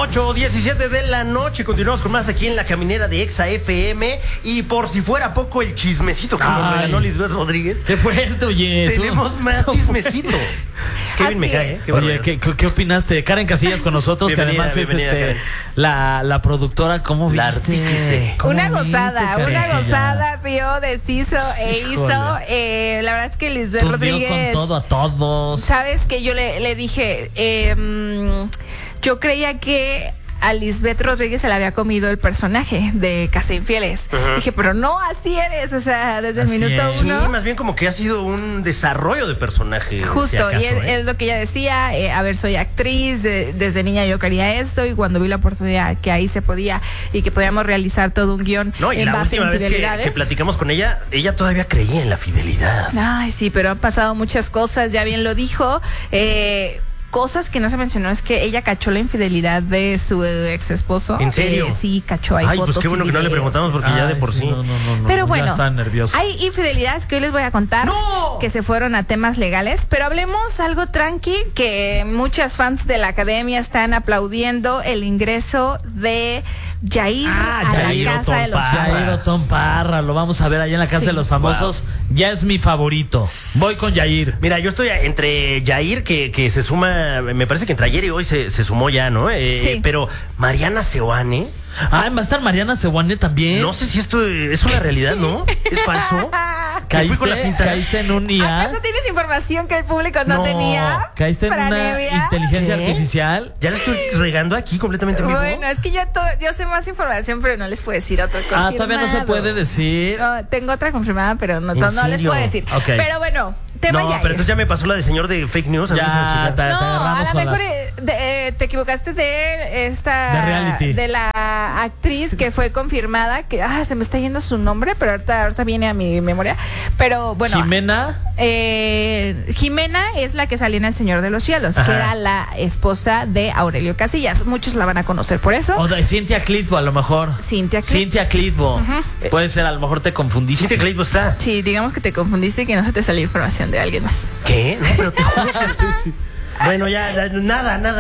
8:17 de la noche. Continuamos con más aquí en La Caminera de Exa FM. Y por si fuera poco el chismecito que nos regaló Lisbeth Rodríguez. ¿Qué fue esto, oye? Tenemos más chismecito. Qué bien me cae, ¿eh? Oye, ¿qué opinaste? Karen Casillas con nosotros, que además es la productora. ¿Cómo viste? La artífice. Una gozada, tío, deshizo e hizo. La verdad es que Lisbeth Rodríguez con todo a todos. Sabes que yo le dije, yo creía que a Lisbeth Rodríguez se le había comido el personaje de Casa Infieles. Dije, pero no, así eres, o sea, desde el minuto uno. Sí, más bien como que ha sido un desarrollo de personaje. Justo, si acaso, y es lo que ella decía, a ver, soy actriz, desde niña yo quería esto, y cuando vi la oportunidad que ahí se podía, y que podíamos realizar todo un guión en base a infidelidades. La última vez que platicamos con ella todavía creía en la fidelidad. Ay, sí, pero han pasado muchas cosas, ya bien lo dijo, cosas que no se mencionó es que ella cachó la infidelidad de su ex esposo. ¿En serio? Sí, cachó ahí fotos. Pues qué bueno que no le preguntamos porque ya de por sí. No, pero bueno, hay infidelidades que hoy les voy a contar que se fueron a temas legales, pero hablemos algo tranqui, que muchas fans de la academia están aplaudiendo el ingreso de Yair a la Casa de los Famosos. Yair Otón Parra, lo vamos a ver allá en la Casa de los Famosos. Ya es mi favorito. Voy con Yair. Mira, yo estoy entre Yair, que se suma, me parece que entre ayer y hoy se sumó ya, ¿no? Sí. Pero Mariana Seoane. ¿Va a estar Mariana Seoane también? No sé si esto es una realidad, ¿no? ¿Es falso? ¿Caíste en un IA? ¿Acaso tienes información que el público no tenía? ¿Caíste en una inteligencia artificial? ¿Ya la estoy regando aquí completamente en vivo? Bueno, es que yo sé más información, pero no les puedo decir otra confirmada. Todavía no se puede decir. No, tengo otra confirmada, pero no les puedo decir. Okay. Pero bueno, tema No, Yair. pero entonces ya me pasó la de señor de fake news. Ya, te agarramos a lo mejor con te equivocaste de esta... De reality. De la actriz que fue confirmada, que se me está yendo su nombre, pero ahorita viene a mi memoria. Pero bueno... ¿Jimena? Jimena es la que salió en El Señor de los Cielos, que era la esposa de Aurelio Casillas. Muchos la van a conocer por eso. O de Cintia Clitbo, a lo mejor. Cintia Clitbo. Puede ser, a lo mejor te confundiste. Cintia Clitbo está. Sí, digamos que te confundiste y que no se te salió información de alguien más. ¿Qué? No, pero te juro que sí. Bueno, ya, nada. No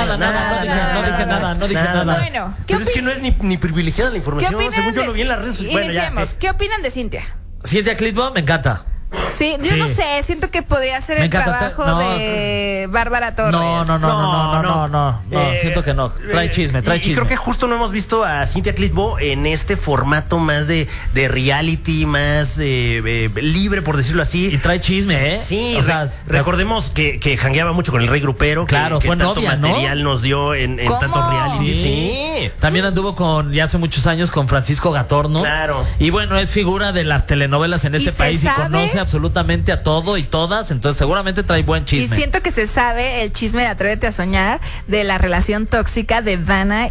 dije nada. Bueno, pero es que no es ni privilegiada la información. Según yo lo vi en las redes sociales. Iniciemos. ¿Qué opinan de Cintia? Cintia Clitbo, me encanta. Sí, yo no sé, siento que podría ser el trabajo de Bárbara Torres. No, siento que no. Trae chisme. Y creo que justo no hemos visto a Cintia Clitbo en este formato más de reality, más libre, por decirlo así. Y trae chisme, ¿eh? Sí, o sea, recordemos que jangueaba mucho con el Rey Grupero. Claro, que fue tanto novia, material nos dio en tantos reality. Sí. También anduvo ya hace muchos años con Francisco Gatorno. Claro. Y bueno, es figura de las telenovelas en este país y conoce absolutamente a todo y todas, entonces seguramente trae buen chisme. Y siento que se sabe el chisme de Atrévete a Soñar, de la relación tóxica de Dana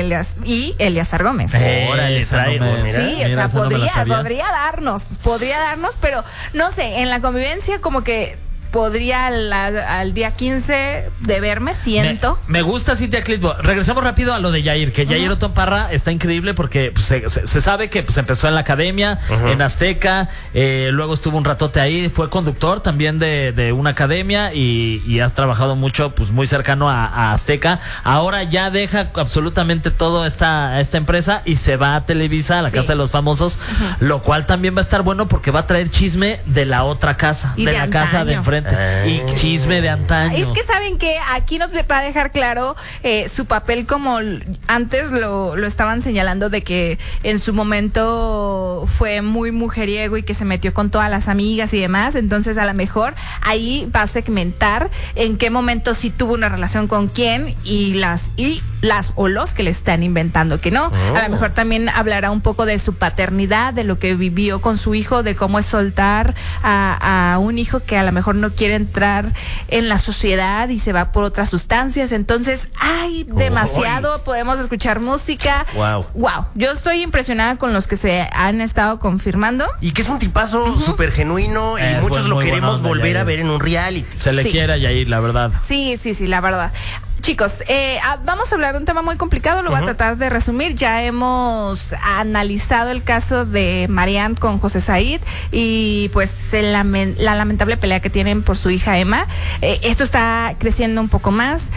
y Eleazar Gómez. Órale, traigo, mira. Sí, mira, o sea, no podría darnos, pero no sé, en la convivencia como que podría al día 15 de verme, siento. Me gusta Cintia Clitbo. Regresamos rápido a lo de Yair, que Yair Otón Parra está increíble porque pues, se sabe que pues, empezó en la academia, en Azteca, luego estuvo un ratote ahí, fue conductor también de una academia y has trabajado mucho, pues muy cercano a Azteca. Ahora ya deja absolutamente toda esta empresa y se va a Televisa, a la Casa de los Famosos, lo cual también va a estar bueno porque va a traer chisme de la otra casa, de la casa de enfrente. Y chisme de antaño. Es que saben que aquí nos va a dejar claro su papel, como antes lo estaban señalando, de que en su momento fue muy mujeriego y que se metió con todas las amigas y demás. Entonces a lo mejor ahí va a segmentar en qué momento sí tuvo una relación con quién y las o los que le están inventando que no. A lo mejor también hablará un poco de su paternidad, de lo que vivió con su hijo, de cómo es soltar a un hijo que a lo mejor no quiere entrar en la sociedad y se va por otras sustancias. Entonces hay demasiado, podemos escuchar música. Wow. Yo estoy impresionada con los que se han estado confirmando. Y que es un tipazo súper genuino y muchos lo queremos volver a ver en un reality. Se le quiere a Yair, la verdad. Sí, la verdad. Chicos, vamos a hablar de un tema muy complicado, lo voy a tratar de resumir. Ya hemos analizado el caso de Marianne con José Said y pues la lamentable pelea que tienen por su hija Emma. Esto está creciendo un poco más.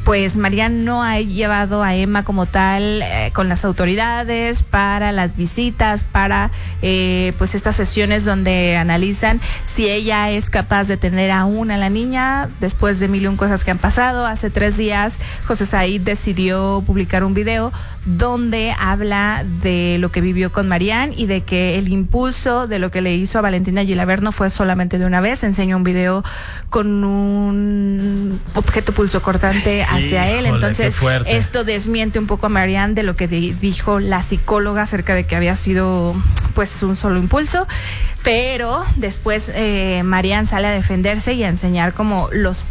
pues Marian no ha llevado a Emma como tal con las autoridades para las visitas, para pues estas sesiones donde analizan si ella es capaz de tener aún a la niña después de 1001 cosas que han pasado. Hace 3 días José Said decidió publicar un video donde habla de lo que vivió con Marian y de que el impulso de lo que le hizo a Valentina Gilabert no fue solamente de una vez. Enseñó un video con un objeto pulsocortante hacia él. Entonces esto desmiente un poco a Marian de lo que dijo la psicóloga acerca de que había sido pues un solo impulso. Pero después Marian sale a defenderse y a enseñar como los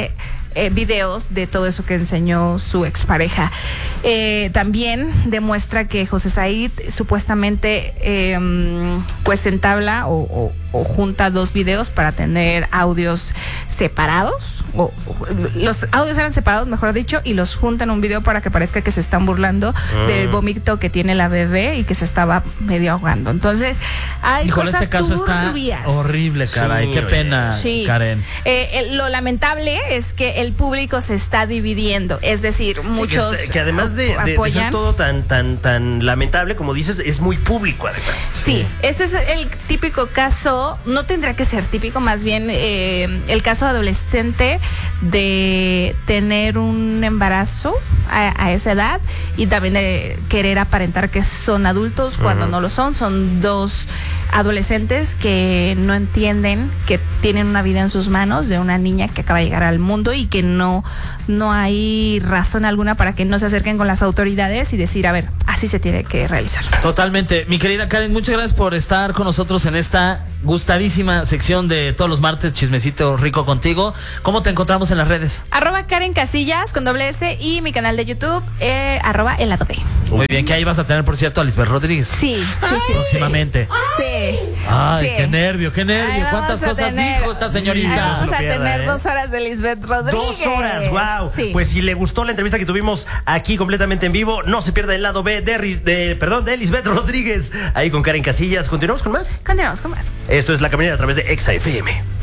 videos de todo eso que enseñó su expareja. También demuestra que José Said supuestamente pues entabla o junta 2 videos para tener audios separados, o los audios eran separados, mejor dicho, y los junta en un video para que parezca que se están burlando del vómito que tiene la bebé y que se estaba medio ahogando. Entonces, hay cosas este caso turbias. Está horrible, caray, qué pena, Karen. Lo lamentable es que el público se está dividiendo, es decir, muchos que además de ser todo tan lamentable, como dices, es muy público además. Sí, este es el típico caso, no tendría que ser típico, más bien el caso adolescente de tener un embarazo a esa edad y también de querer aparentar que son adultos cuando no lo son. Son 2 adolescentes que no entienden que tienen una vida en sus manos de una niña que acaba de llegar al mundo y que no hay razón alguna para que no se acerquen con las autoridades y decir, a ver, así se tiene que realizar. Totalmente. Mi querida Karen, muchas gracias por estar con nosotros en esta gustadísima sección de todos los martes, Chismecito Rico contigo. ¿Cómo te encontramos en las redes? @Karen Casillas con ¡S! Y mi canal de YouTube, @El Lado B. Muy bien, que ahí vas a tener, por cierto, a Lisbeth Rodríguez. Sí. Próximamente. Sí. Ay, qué nervio. Ahí ¿Cuántas cosas dijo esta señorita? Ahí vamos a tener 2 horas de Lisbeth Rodríguez. 2 horas, wow. Sí. Pues si le gustó la entrevista que tuvimos aquí completamente en vivo, no se pierda el lado B de Lisbeth Rodríguez. Ahí con Karen Casillas. ¿Continuamos con más? Continuamos con más. Esto es La Caminera a través de Exa FM.